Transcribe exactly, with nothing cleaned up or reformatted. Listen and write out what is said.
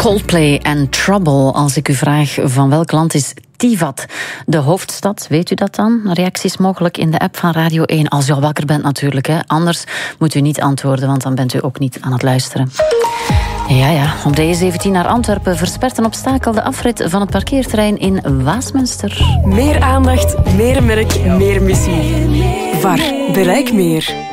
Coldplay en Trouble. Als ik u vraag van welk land is Tivat de hoofdstad, weet u dat dan? Reacties mogelijk in de app van Radio één. Als u al wakker bent natuurlijk. Hè. Anders moet u niet antwoorden, want dan bent u ook niet aan het luisteren. Ja, ja. Op de E zeventien naar Antwerpen verspert een obstakel de afrit van het parkeerterrein in Waasmunster. Meer aandacht, meer merk, meer missie. V A R. Bereik meer.